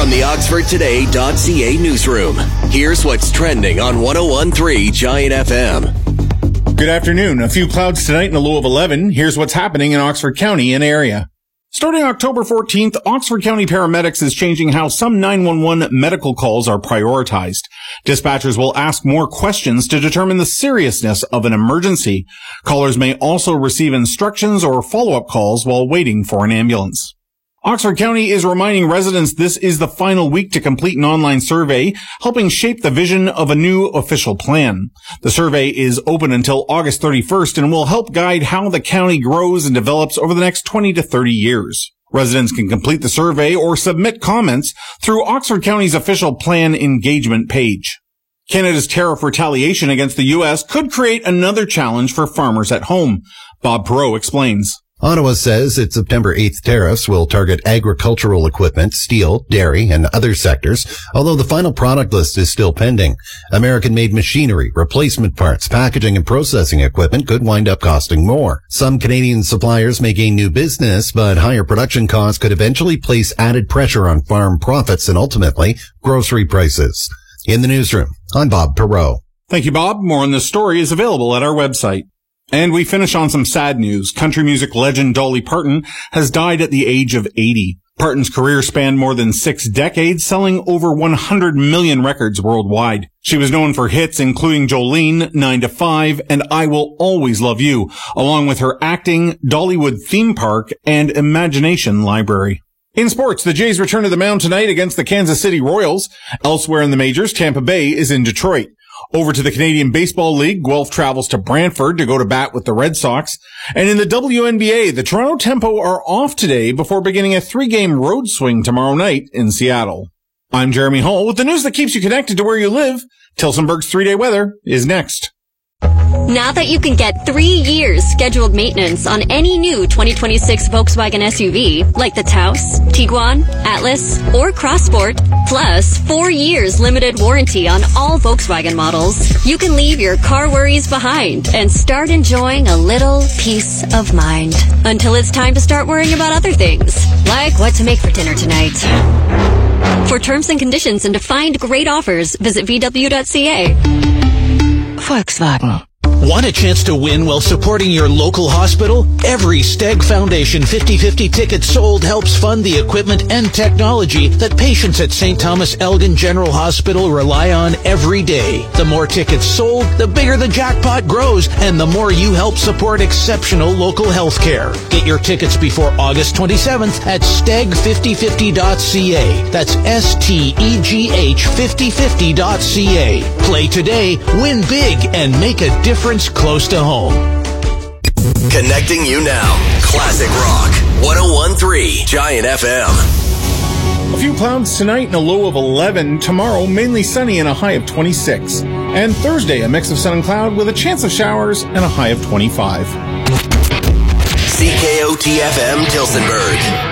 From the OxfordToday.ca newsroom, here's what's trending on 101.3 Giant FM. Good afternoon. A few clouds tonight and a low of 11. Here's what's happening in Oxford County and area. Starting October 14th, Oxford County Paramedics is changing how some 911 medical calls are prioritized. Dispatchers will ask more questions to determine the seriousness of an emergency. Callers may also receive instructions or follow-up calls while waiting for an ambulance. Oxford County is reminding residents this is the final week to complete an online survey, helping shape the vision of a new official plan. The survey is open until August 31st and will help guide how the county grows and develops over the next 20 to 30 years. Residents can complete the survey or submit comments through Oxford County's official plan engagement page. Canada's tariff retaliation against the U.S. could create another challenge for farmers at home. Bob Perreault explains. Ottawa says its September 8th tariffs will target agricultural equipment, steel, dairy, and other sectors, although the final product list is still pending. American-made machinery, replacement parts, packaging, and processing equipment could wind up costing more. Some Canadian suppliers may gain new business, but higher production costs could eventually place added pressure on farm profits and ultimately grocery prices. In the newsroom, I'm Bob Perreault. Thank you, Bob. More on this story is available at our website. And we finish on some sad news. Country music legend Dolly Parton has died at the age of 80. Parton's career spanned more than 6 decades, selling over 100 million records worldwide. She was known for hits including Jolene, 9 to 5, and I Will Always Love You, along with her acting, Dollywood Theme Park, and Imagination Library. In sports, the Jays return to the mound tonight against the Kansas City Royals. Elsewhere in the majors, Tampa Bay is in Detroit. Over to the Canadian Baseball League, Guelph travels to Brantford to go to bat with the Red Sox. And in the WNBA, the Toronto Tempo are off today before beginning a 3-game road swing tomorrow night in Seattle. I'm Jeremy Hall with the news that keeps you connected to where you live. Tillsonburg's 3-day weather is next. Now that you can get 3 years scheduled maintenance on any new 2026 Volkswagen SUV, like the Taos, Tiguan, Atlas, or Crossport, plus 4 years limited warranty on all Volkswagen models, you can leave your car worries behind and start enjoying a little peace of mind. Until it's time to start worrying about other things, like what to make for dinner tonight. For terms and conditions and to find great offers, visit VW.ca. Volkswagen. Want a chance to win while supporting your local hospital? Every Steg Foundation 50/50 ticket sold helps fund the equipment and technology that patients at St. Thomas Elgin General Hospital rely on every day. The more tickets sold, the bigger the jackpot grows, and the more you help support exceptional local health care. Get your tickets before August 27th at steg5050.ca. That's STEGH 5050.ca. Play today, win big, and make a difference close to home. Connecting you now. Classic Rock. 101.3 Giant FM. A few clouds tonight and a low of 11. Tomorrow, mainly sunny and a high of 26. And Thursday, a mix of sun and cloud with a chance of showers and a high of 25. CKOT FM Tillsonburg.